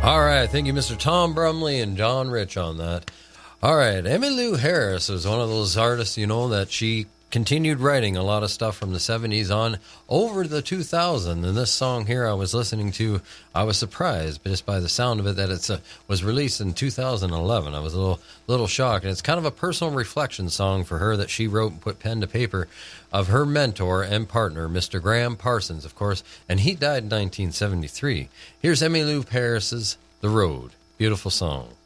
All right, thank you, Mr. Tom Brumley and John Rich on that. All right, Emmylou Harris was one of those artists, that she continued writing a lot of stuff from the 70s on over the 2000s. And this song here I was listening to, I was surprised just by the sound of it that it was released in 2011. I was a little shocked. And it's kind of a personal reflection song for her that she wrote and put pen to paper of her mentor and partner, Mr. Graham Parsons, of course, and he died in 1973. Here's Emmylou Harris's The Road. Beautiful song.